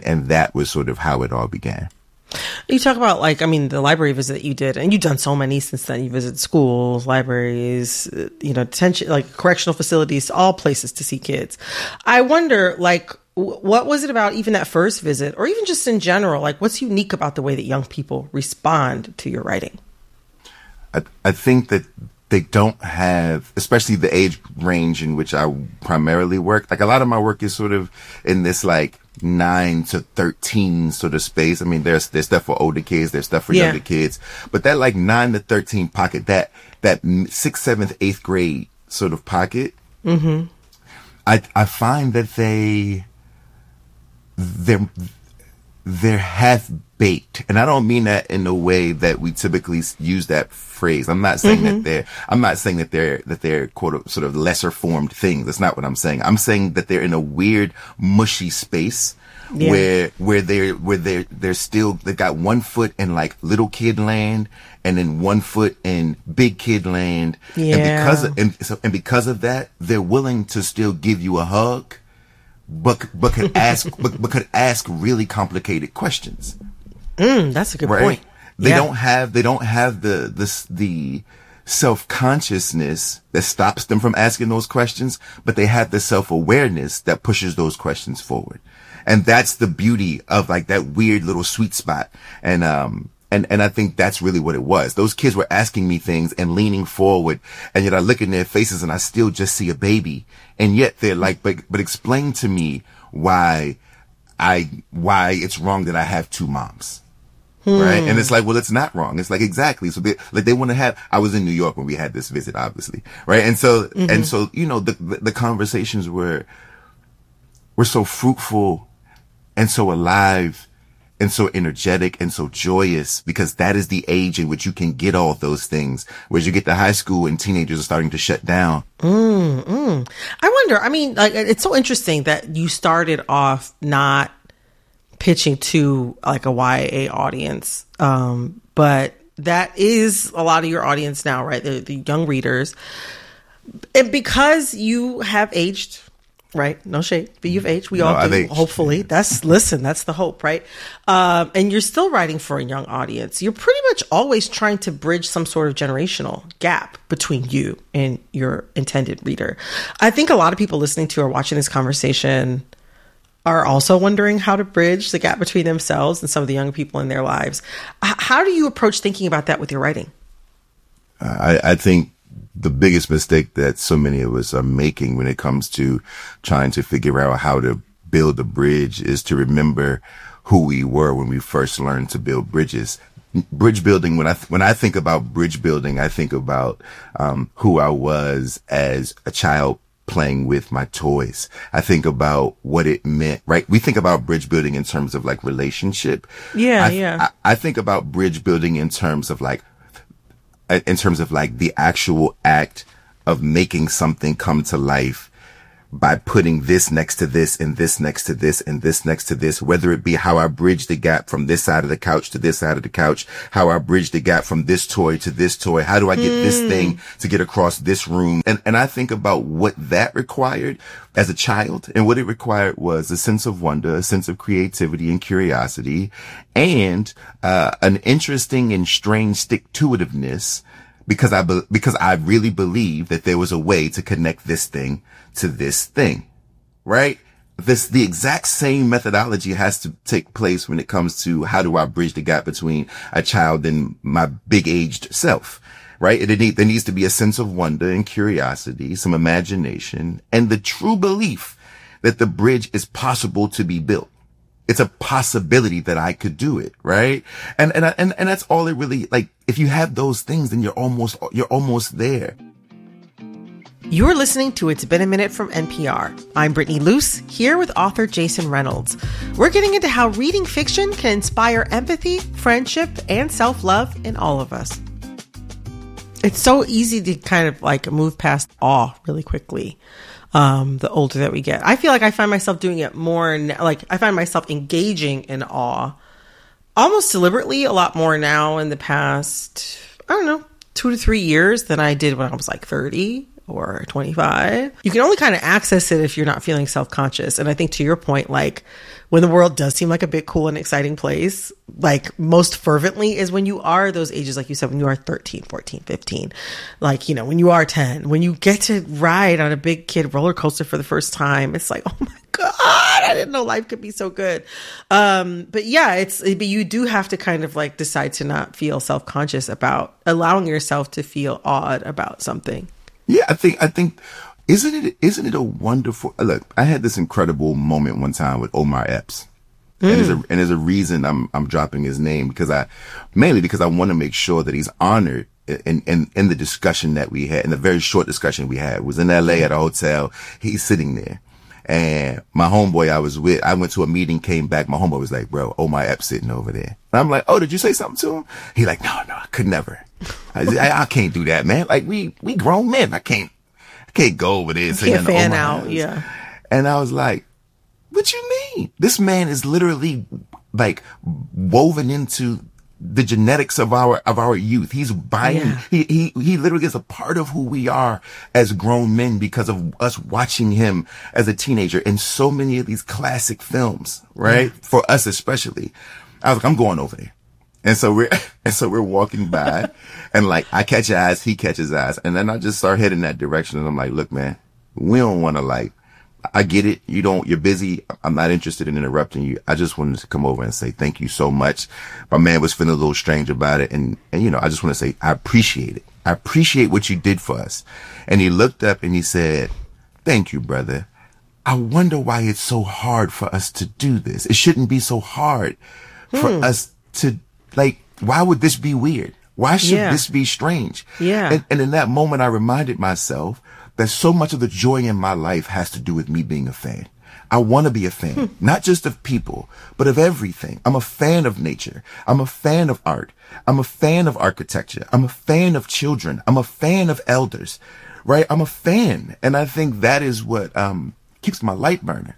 and that was sort of how it all began. You talk about the library visit that you did, and you've done so many since then. You visit schools, libraries, detention, correctional facilities, all places to see kids. I wonder, what was it about even that first visit, or even just in general? What's unique about the way that young people respond to your writing? I think that they don't have, especially the age range in which I primarily work. A lot of my work is sort of in this 9 to 13 sort of space. I mean, there's stuff for older kids, there's stuff for younger kids, but that 9 to 13 pocket, that 6th, 7th, 8th grade sort of pocket, mm-hmm. I find that they're half baked, and I don't mean that in the way that we typically use that phrase. I'm not saying mm-hmm. that they're quote sort of lesser formed things. That's not what I'm saying. I'm saying that they're in a weird mushy space where they're still, they've got one foot in little kid land and then one foot in big kid land. Yeah. And because of that, they're willing to still give you a hug, but could ask really complicated questions. That's a good point. They don't have the self-consciousness that stops them from asking those questions, but they have the self-awareness that pushes those questions forward. And that's the beauty of that weird little sweet spot. And I think that's really what it was. Those kids were asking me things and leaning forward, and yet I look in their faces and I still just see a baby. And yet they're but explain to me why it's wrong that I have two moms. Right. And it's well, it's not wrong. It's exactly. So they want to have, I was in New York when we had this visit, obviously. Right. And so, mm-hmm. The conversations were so fruitful and so alive and so energetic and so joyous, because that is the age in which you can get all those things. Whereas you get to high school and teenagers are starting to shut down. I wonder, it's so interesting that you started off not pitching to a YA audience. But that is a lot of your audience now, right? The young readers. And because you have aged, right? No shade, but you've aged. We all do, hopefully. That's the hope, right? And you're still writing for a young audience. You're pretty much always trying to bridge some sort of generational gap between you and your intended reader. I think a lot of people listening to or watching this conversation are also wondering how to bridge the gap between themselves and some of the young people in their lives. How do you approach thinking about that with your writing? I think the biggest mistake that so many of us are making when it comes to trying to figure out how to build a bridge is to remember who we were when we first learned to build bridges. Bridge building, when I think about bridge building, I think about who I was as a child playing with my toys. I think about what it meant, right? We think about bridge building in terms of relationship. I think about bridge building in terms of the actual act of making something come to life by putting this next to this and this next to this and this next to this, whether it be how I bridge the gap from this side of the couch to this side of the couch, how I bridge the gap from this toy to this toy, how do I get this thing to get across this room? And I think about what that required as a child, and what it required was a sense of wonder, a sense of creativity and curiosity, and an interesting and strange stick-to-itiveness, because I really believe that there was a way to connect this thing to this thing, right? The exact same methodology has to take place when it comes to how do I bridge the gap between a child and my big aged self, right? There needs to be a sense of wonder and curiosity, some imagination, and the true belief that the bridge is possible to be built. It's a possibility that I could do it, right? And that's all it really, if you have those things, then you're almost there. You're listening to It's Been a Minute from NPR. I'm Brittany Luce, here with author Jason Reynolds. We're getting into how reading fiction can inspire empathy, friendship, and self-love in all of us. It's so easy to kind of move past awe really quickly. The older that we get, I feel like I find myself doing it more. I find myself engaging in awe almost deliberately a lot more now in the past, 2 to 3 years than I did when I was 30 or 25. You can only kind of access it if you're not feeling self-conscious. And I think to your point, when the world does seem like a bit cool and exciting place, like most fervently, is when you are those ages, like you said, when you are 13, 14, 15, like, you know, when you are 10, when you get to ride on a big kid roller coaster for the first time. It's like, oh my God, I didn't know life could be so good. But yeah, but you do have to kind of like decide to not feel self-conscious about allowing yourself to feel odd about something. Yeah, I think, isn't it a wonderful, look, I had this incredible moment one time with Omar Epps. And there's a reason I'm dropping his name, mainly because I want to make sure that he's honored in the discussion that we had, in the very short discussion we had. It was in LA at a hotel. He's sitting there. And my homeboy I went to a meeting, came back. My homeboy was like, bro, Omar Epps sitting over there. And I'm like, oh, did you say something to him? He like, no, I could never. I can't do that, man. Like we grown men. I can't go over there and say can't fan out. Yeah. And I was like, what you mean? This man is literally like woven into the genetics of our youth. He's buying, he literally is a part of who we are as grown men because of us watching him as a teenager in so many of these classic films, right? Yeah. For us especially. I was like, I'm going over there. And so we're walking by and like I catch your eyes, he catches eyes. And then I just start heading that direction. And I'm like, look, man, we don't want to like, I get it. You're busy. I'm not interested in interrupting you. I just wanted to come over and say thank you so much. My man was feeling a little strange about it. And you know, I just want to say, I appreciate it. I appreciate what you did for us. And he looked up and he said, thank you, brother. I wonder why it's so hard for us to do this. It shouldn't be so hard for us to like, why would this be weird? Why should this be strange? Yeah. And in that moment, I reminded myself that so much of the joy in my life has to do with me being a fan. I want to be a fan, not just of people, but of everything. I'm a fan of nature. I'm a fan of art. I'm a fan of architecture. I'm a fan of children. I'm a fan of elders, right? I'm a fan. And I think that is what keeps my light burning.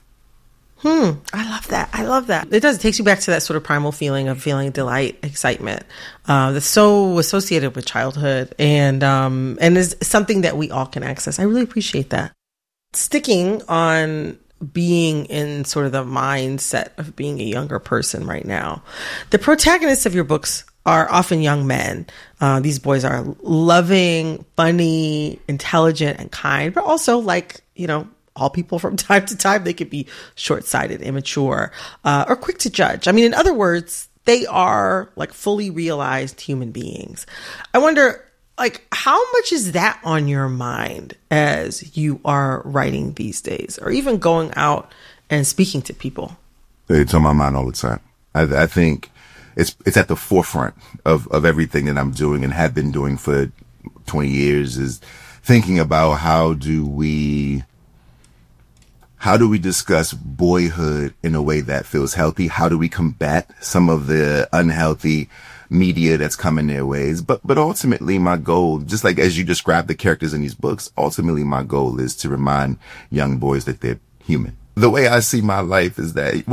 I love that. I love that. It does. It takes you back to that sort of primal feeling of feeling delight, excitement, that's so associated with childhood and is something that we all can access. I really appreciate that. Sticking on being in sort of the mindset of being a younger person right now, the protagonists of your books are often young men. These boys are loving, funny, intelligent, and kind, but also like, you know, all people from time to time, they could be short-sighted, immature, or quick to judge. I mean, in other words, they are like fully realized human beings. I wonder, like, how much is that on your mind as you are writing these days, or even going out and speaking to people? It's on my mind all the time. I think it's at the forefront of everything that I'm doing and have been doing for 20 years is thinking about how do we discuss boyhood in a way that feels healthy? How do we combat some of the unhealthy media that's coming their ways? But ultimately my goal, just like as you describe the characters in these books, ultimately my goal is to remind young boys that they're human. The way I see my life is that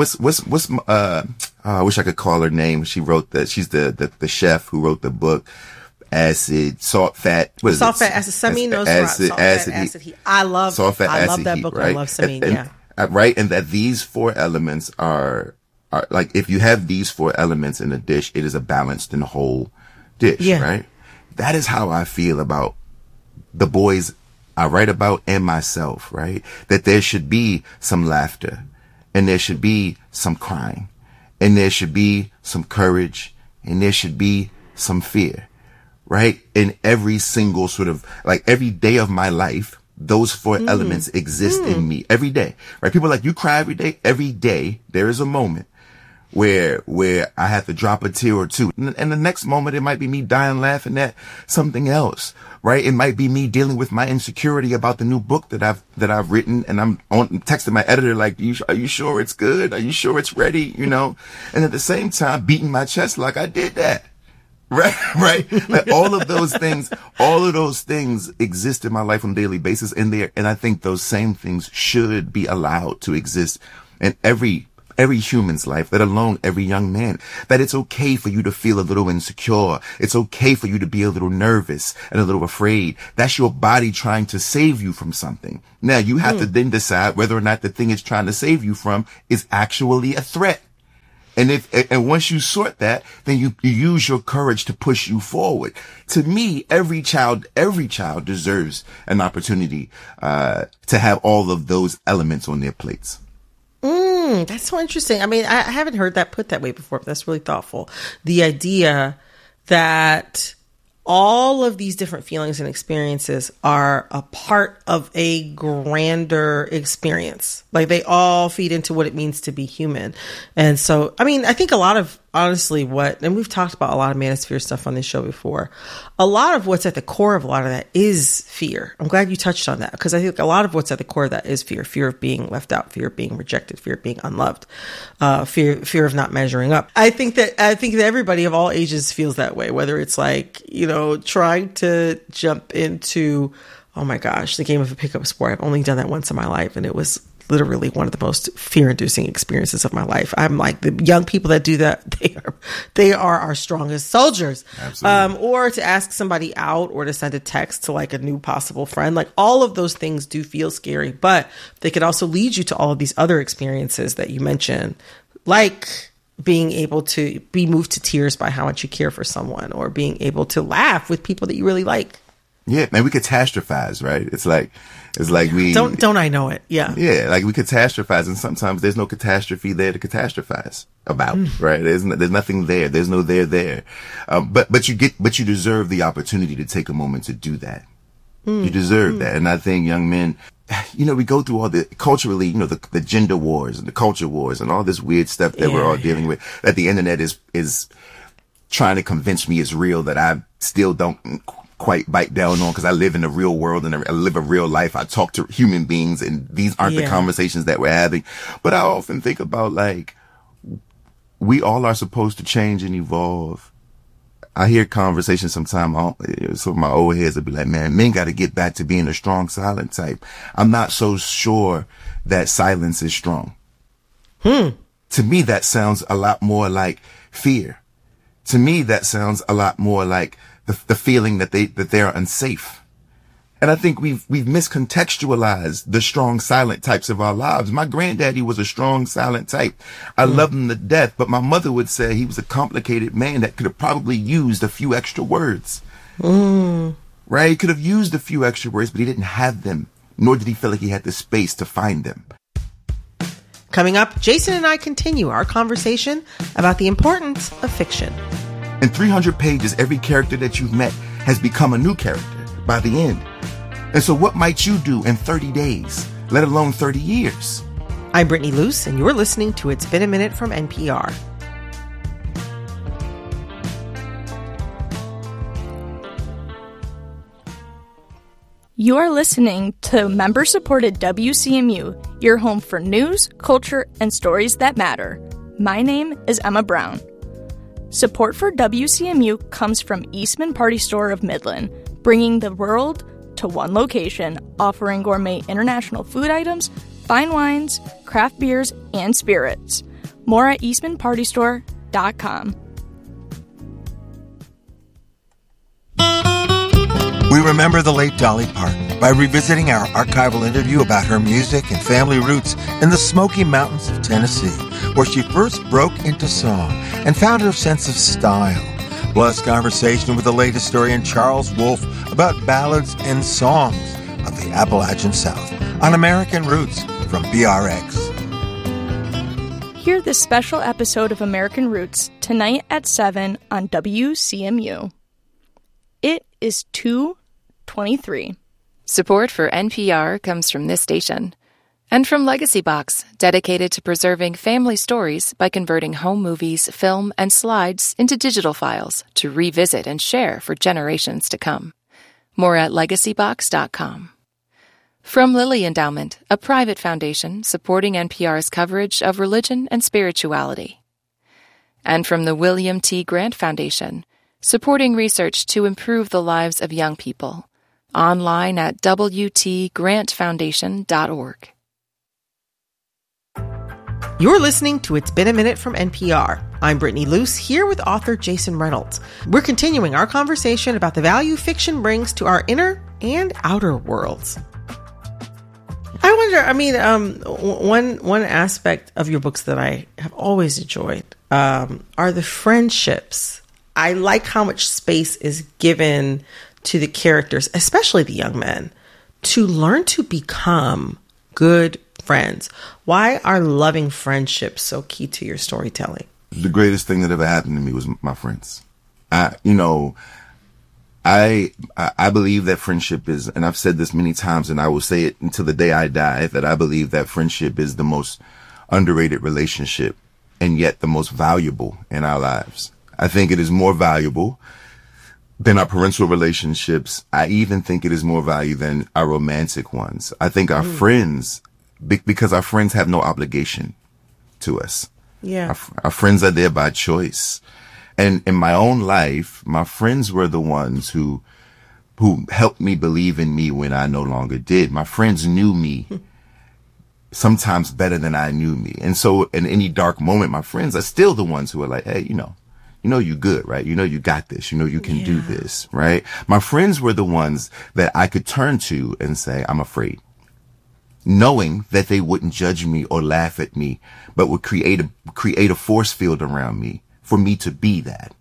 I wish I could call her name. She wrote she's the chef who wrote the book. Acid, salt, fat. Salt, fat, acid. Samin knows acid, heat. I love that book. Right? I love Samin, right? And that these four elements are like, if you have these four elements in a dish, it is a balanced and whole dish, right? That is how I feel about the boys I write about and myself, right? That there should be some laughter and there should be some crying and there should be some courage and there should be some fear. Right? In every single sort of, like every day of my life, those four elements exist in me every day. Right? People are like, you cry every day. Every day, there is a moment where I have to drop a tear or two. And the next moment, it might be me dying laughing at something else. Right? It might be me dealing with my insecurity about the new book that I've written. And I'm texting my editor like, are you sure it's good? Are you sure it's ready? You know? And at the same time, beating my chest like I did that. Right. Like all of those things exist in my life on a daily basis and I think those same things should be allowed to exist in every every human's life, let alone every young man, that it's okay for you to feel a little insecure. It's okay for you to be a little nervous and a little afraid. That's your body trying to save you from something. Now you have to then decide whether or not the thing it's trying to save you from is actually a threat. And once you sort that, then you use your courage to push you forward. To me, every child deserves an opportunity, to have all of those elements on their plates. That's so interesting. I mean, I haven't heard that put that way before, but that's really thoughtful. The idea that all of these different feelings and experiences are a part of a grander experience. Like they all feed into what it means to be human. And so, I mean, I think a lot of, honestly, and we've talked about a lot of manosphere stuff on this show before. A lot of what's at the core of a lot of that is fear. I'm glad you touched on that, because I think a lot of what's at the core of that is fear of being left out, fear of being rejected, fear of being unloved, fear of not measuring up. I think that everybody of all ages feels that way, whether it's like, trying to jump into, oh my gosh, the game of a pickup sport. I've only done that once in my life, and it was literally one of the most fear-inducing experiences of my life. I'm like, the young people that do that, they are our strongest soldiers. Absolutely. Or to ask somebody out, or to send a text to like a new possible friend. Like all of those things do feel scary, but they could also lead you to all of these other experiences that you mentioned, like being able to be moved to tears by how much you care for someone, or being able to laugh with people that you really like. Yeah, man, we catastrophize, right? It's like we don't I know it? Yeah. Yeah, like we catastrophize, and sometimes there's no catastrophe there to catastrophize about, right? There's nothing there. There's no there. But you deserve the opportunity to take a moment to do that. You deserve that. And I think young men, we go through all the culturally, the gender wars and the culture wars and all this weird stuff that we're all dealing with, that the internet is trying to convince me is real, that I still don't quite bite down on, because I live in the real world and I live a real life. I talk to human beings, and these aren't the conversations that we're having. But I often think about, like, we all are supposed to change and evolve. I hear conversations sometimes, some of my old heads will be like, man, men got to get back to being a strong, silent type. I'm not so sure that silence is strong. To me, that sounds a lot more like fear. To me, that sounds a lot more like the feeling that they're unsafe. And I think we've miscontextualized the strong, silent types of our lives. My granddaddy was a strong, silent type. I loved him to death, but my mother would say he was a complicated man that could have probably used a few extra words. Right? He could have used a few extra words, but he didn't have them, nor did he feel like he had the space to find them. Coming up, Jason and I continue our conversation about the importance of fiction. In 300 pages, every character that you've met has become a new character by the end. And so what might you do in 30 days, let alone 30 years? I'm Brittany Luce, and you're listening to It's Been a Minute from NPR. You are listening to member-supported WCMU, your home for news, culture, and stories that matter. My name is Emma Brown. Support for WCMU comes from Eastman Party Store of Midland, bringing the world to one location, offering gourmet international food items, fine wines, craft beers, and spirits. More at eastmanpartystore.com. We remember the late Dolly Parton by revisiting our archival interview about her music and family roots in the Smoky Mountains of Tennessee, where she first broke into song and found her sense of style. Plus, conversation with the late historian Charles Wolfe about ballads and songs of the Appalachian South on American Roots from BRX. Hear this special episode of American Roots tonight at 7 on WCMU. It is 2:23. Support for NPR comes from this station and from Legacy Box, dedicated to preserving family stories by converting home movies, film, and slides into digital files to revisit and share for generations to come. More at legacybox.com. From Lilly Endowment, a private foundation supporting NPR's coverage of religion and spirituality. And from the William T. Grant Foundation, supporting research to improve the lives of young people. Online at wtgrantfoundation.org. You're listening to It's Been a Minute from NPR. I'm Brittany Luce, here with author Jason Reynolds. We're continuing our conversation about the value fiction brings to our inner and outer worlds. I wonder, one aspect of your books that I have always enjoyed are the friendships. I like how much space is given to the characters, especially the young men, to learn to become good friends. Why are loving friendships so key to your storytelling? The greatest thing that ever happened to me was my friends. I believe that friendship is, and I've said this many times, and I will say it until the day I die, that I believe that friendship is the most underrated relationship and yet the most valuable in our lives. I think it is more valuable than our parental relationships. I even think it is more valuable than our romantic ones. I think our friends, because our friends have no obligation to us. Yeah. Our friends are there by choice. And in my own life, my friends were the ones who helped me believe in me when I no longer did. My friends knew me sometimes better than I knew me. And so in any dark moment, my friends are still the ones who are like, hey, you know you good, right? You know you got this. You know you can do this, right? My friends were the ones that I could turn to and say, I'm afraid. Knowing that they wouldn't judge me or laugh at me, but would create a force field around me for me to be that.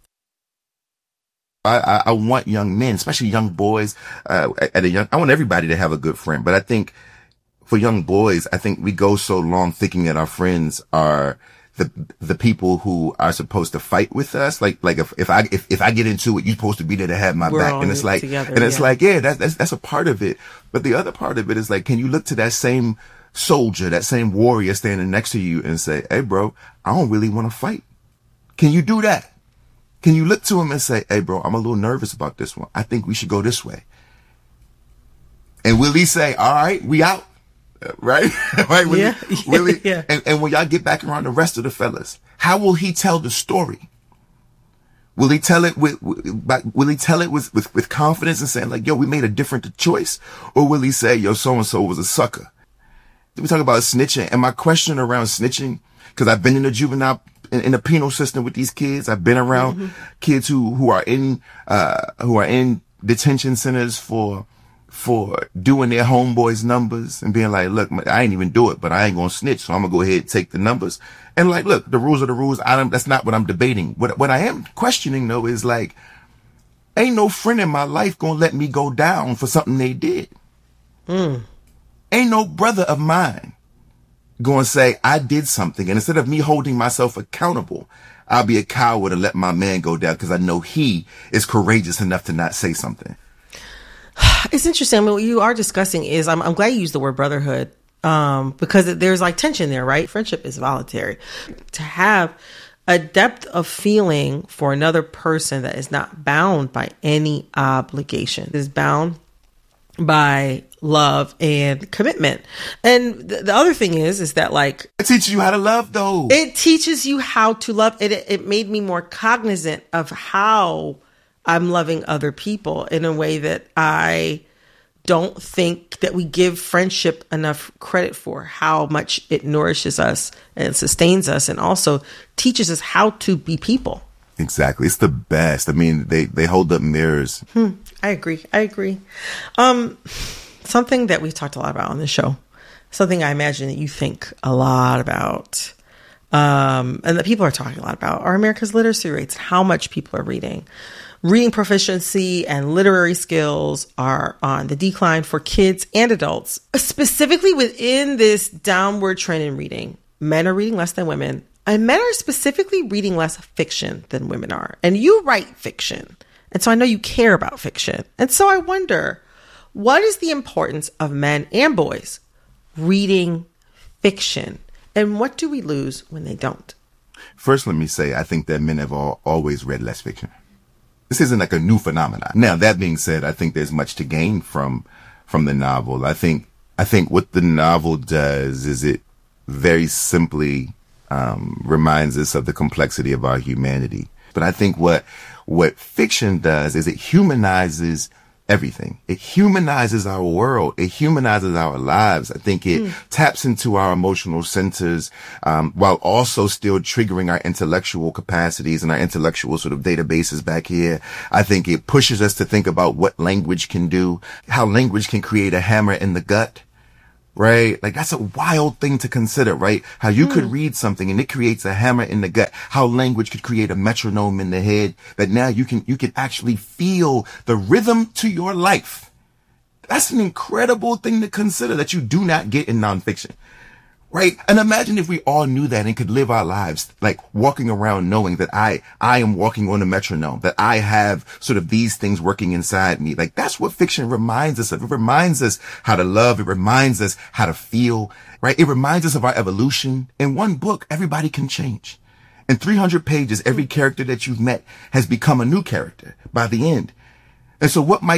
I want young men, especially young boys, I want everybody to have a good friend. But I think for young boys, I think we go so long thinking that our friends are the people who are supposed to fight with us. Like if I get into it, you're supposed to be there to have my back. And it's like, together, it's like, yeah, that's a part of it. But the other part of it is like, can you look to that same soldier, that same warrior standing next to you and say, hey bro, I don't really want to fight. Can you do that? Can you look to him and say, hey bro, I'm a little nervous about this one. I think we should go this way. And will he say, all right, we out? Right? Right? Will he? Yeah. And when y'all get back around the rest of the fellas, how will he tell the story? Will he tell it with confidence and saying like, yo, we made a different choice? Or will he say, yo, so-and-so was a sucker? We talk about snitching, and my question around snitching, because I've been in the juvenile, in the penal system with these kids. I've been around kids who are in detention centers for doing their homeboys' numbers and being like, look, I ain't even do it, but I ain't gonna snitch, so I'm gonna go ahead and take the numbers. And like, look, the rules are the rules. That's not what I'm debating. What I am questioning though is like, ain't no friend in my life gonna let me go down for something they did. Ain't no brother of mine gonna say I did something, and instead of me holding myself accountable, I'll be a coward and let my man go down because I know he is courageous enough to not say something. It's interesting. I mean, what you are discussing is, I'm glad you used the word brotherhood, because there's like tension there, right? Friendship is voluntary. To have a depth of feeling for another person that is not bound by any obligation, is bound by love and commitment. And the other thing is that like, it teaches you how to love though. It teaches you how to love. It made me more cognizant of how I'm loving other people in a way that I don't think that we give friendship enough credit for, how much it nourishes us and sustains us and also teaches us how to be people. Exactly. It's the best. I mean, they hold up mirrors. I agree. Something that we've talked a lot about on the show, something I imagine that you think a lot about, and that people are talking a lot about, are America's literacy rates, how much people are reading. Reading proficiency and literary skills are on the decline for kids and adults. Specifically within this downward trend in reading, men are reading less than women, and men are specifically reading less fiction than women are. And you write fiction, and so I know you care about fiction. And so I wonder, what is the importance of men and boys reading fiction? And what do we lose when they don't? First, let me say, I think that men have always read less fiction. This isn't like a new phenomenon. Now, that being said, I think there's much to gain from the novel. I think what the novel does is it very simply reminds us of the complexity of our humanity. But I think what fiction does is it humanizes everything. It humanizes our world. It humanizes our lives. I think it taps into our emotional centers, while also still triggering our intellectual capacities and our intellectual sort of databases back here. I think it pushes us to think about what language can do, how language can create a hammer in the gut. Right? Like, that's a wild thing to consider, right? How you could read something and it creates a hammer in the gut. How language could create a metronome in the head, that now you can actually feel the rhythm to your life. That's an incredible thing to consider that you do not get in nonfiction. Right? And imagine if we all knew that and could live our lives like walking around knowing that I am walking on a metronome, that I have sort of these things working inside me. Like, that's what fiction reminds us of. It reminds us how to love. It reminds us how to feel, right? It reminds us of our evolution. In one book, everybody can change. In 300 pages, every character that you've met has become a new character by the end. And so what might